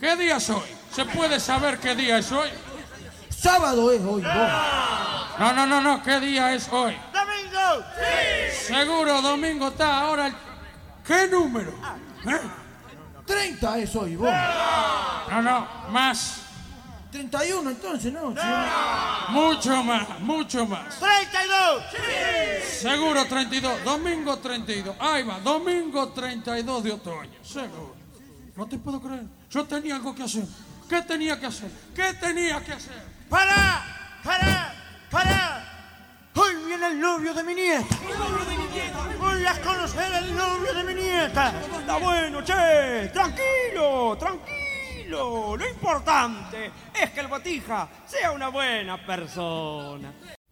¿Qué día es hoy? ¿Se puede saber qué día es hoy? Sábado es hoy, vos. No, ¿qué día es hoy? ¡Domingo! ¡Sí! Seguro, domingo está ahora. ¿Qué número? 30 es hoy, vos. No, más. 31 entonces, ¿no? Mucho más. 32. ¡Sí! Seguro 32, domingo 32. Ahí va, domingo 32 de otoño, seguro. No te puedo creer. Yo tenía algo que hacer. ¿Qué tenía que hacer? ¡Para! Hoy viene el novio de mi nieta. Voy a conocer al novio de mi nieta. Está bueno, che. Tranquilo. Lo importante es que el Botija sea una buena persona.